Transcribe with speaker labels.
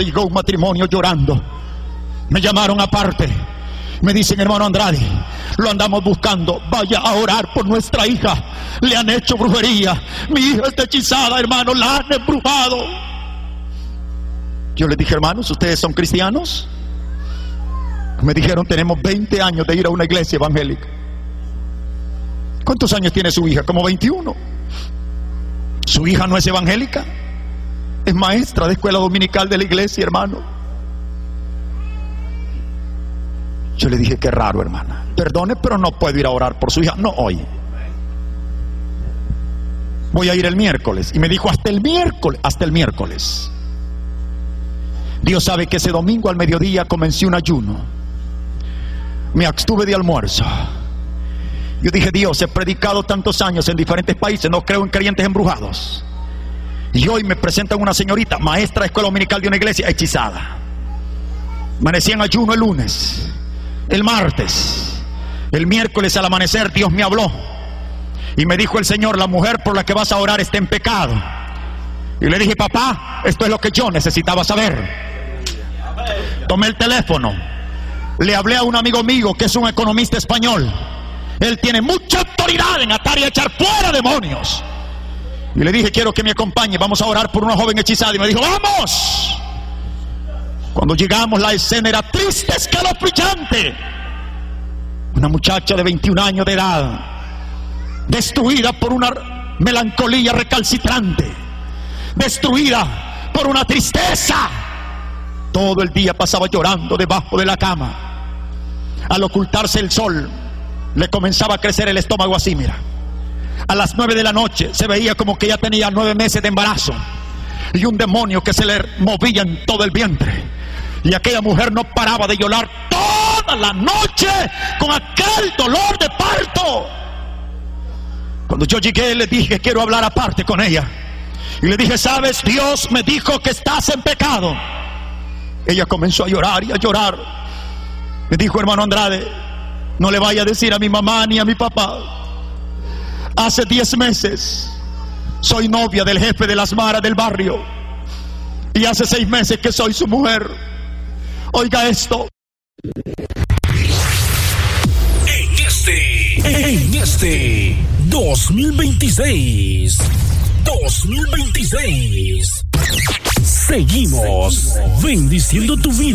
Speaker 1: donde llegó un matrimonio llorando. Me llamaron aparte. Me dicen: hermano Andrade, lo andamos buscando, vaya a orar por nuestra hija. Le han hecho brujería. Mi hija está hechizada, hermano, la han embrujado. Yo les dije: hermanos, ¿ustedes son cristianos? Me dijeron: tenemos 20 años de ir a una iglesia evangélica. ¿Cuántos años tiene su hija? Como 21. Su hija no es evangélica, es maestra de escuela dominical de la iglesia, hermano. Yo le dije: qué raro, hermana, perdone, pero no puedo ir a orar por su hija, no hoy. Voy a ir el miércoles. Y me dijo: hasta el miércoles. Dios sabe que ese domingo al mediodía comencé un ayuno. Me abstuve de almuerzo. Yo dije: Dios, he predicado tantos años en diferentes países, no creo en creyentes embrujados. Y hoy me presentan una señorita, maestra de escuela dominical de una iglesia, hechizada. Amanecí en ayuno el lunes, el martes, el miércoles al amanecer Dios me habló y me dijo el Señor: la mujer por la que vas a orar está en pecado. Y le dije: papá, esto es lo que yo necesitaba saber. Tomé el teléfono, le hablé a un amigo mío que es un economista español. Él tiene mucha autoridad en atar y echar fuera demonios. Y le dije: quiero que me acompañe, vamos a orar por una joven hechizada. Y me dijo: vamos. Cuando llegamos, la escena era triste, escalofriante. Una muchacha de 21 años de edad, destruida por una melancolía recalcitrante, destruida por una tristeza. Todo el día pasaba llorando debajo de la cama. Al ocultarse el sol, le comenzaba a crecer el estómago así, mira. A las 9 de la noche se veía como que ya tenía 9 meses de embarazo y un demonio que se le movía en todo el vientre. Y aquella mujer no paraba de llorar toda la noche con aquel dolor de parto. Cuando yo llegué, le dije: quiero hablar aparte con ella. Y le dije: sabes, Dios me dijo que estás en pecado. Ella comenzó a llorar y a llorar. Me dijo: hermano Andrade, no le vaya a decir a mi mamá ni a mi papá. Hace 10 meses soy novia del jefe de las maras del barrio. Y hace 6 meses que soy su mujer. Oiga esto.
Speaker 2: En este 2026, seguimos bendiciendo tu vida.